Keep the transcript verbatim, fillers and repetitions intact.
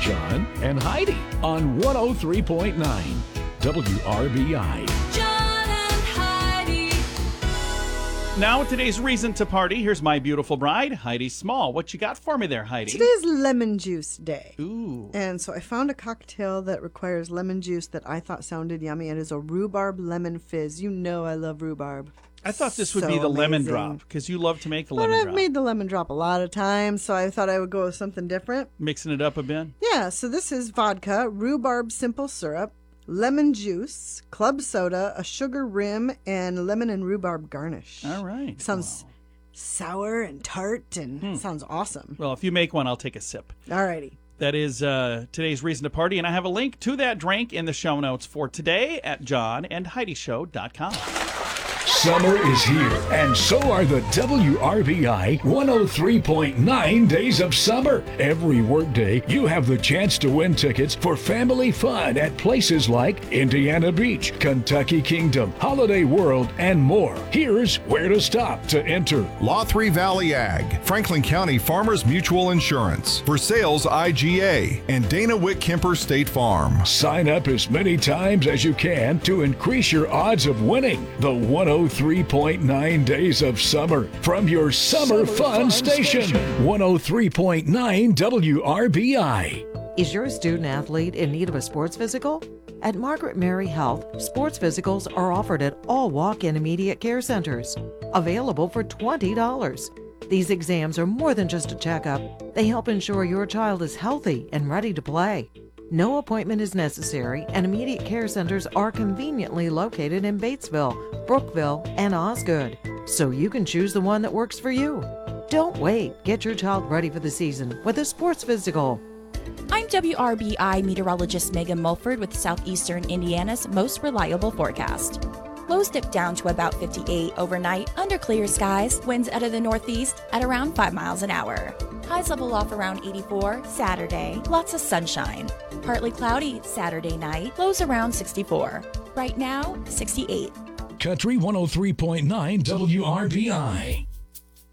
John and Heidi on one oh three point nine W R B I. John and Heidi. Now, today's reason to party. Here's my beautiful bride, Heidi Small. What you got for me there, Heidi? Today's lemon juice day. Ooh. And so I found a cocktail that requires lemon juice that I thought sounded yummy. It is a rhubarb lemon fizz. You know I love rhubarb. I thought this would So be the lemon amazing. drop because you love to make the But lemon I've drop. made the lemon drop a lot of times, so I thought I would go with something different. Mixing it up a bit. Yeah, so this is vodka, rhubarb simple syrup, lemon juice, club soda, a sugar rim, and lemon and rhubarb garnish. All right. Sounds sour and tart and Hmm. sounds awesome. Well, if you make one, I'll take a sip. Alrighty. That is uh, today's reason to party, and I have a link to that drink in the show notes for today at john and heidi show dot com. Summer is here, and so are the W R B I one oh three point nine Days of Summer. Every workday, you have the chance to win tickets for family fun at places like Indiana Beach, Kentucky Kingdom, Holiday World, and more. Here's where to stop to enter. Lothry Valley Ag, Franklin County Farmers Mutual Insurance, For Sales I G A, and Dana Witt Kemper State Farm. Sign up as many times as you can to increase your odds of winning the one oh three point nine Days of Summer from your Summer, Summer Fun, Fun station. Station. one oh three point nine W R B I. Is your student athlete in need of a sports physical? At Margaret Mary Health, sports physicals are offered at all walk-in immediate care centers, available for twenty dollars. These exams are more than just a checkup. They help ensure your child is healthy and ready to play. No appointment is necessary, and immediate care centers are conveniently located in Batesville, Brookville, and Osgood, so you can choose the one that works for you. Don't wait. Get your child ready for the season with a sports physical. I'm W R B I meteorologist Megan Mulford with Southeastern Indiana's most reliable forecast. Lows dip down to about fifty-eight overnight under clear skies, winds out of the northeast at around five miles an hour. Highs level off around eighty-four Saturday, lots of sunshine. Partly cloudy Saturday night, lows around sixty-four. Right now, sixty-eight. Country one oh three point nine W R B I.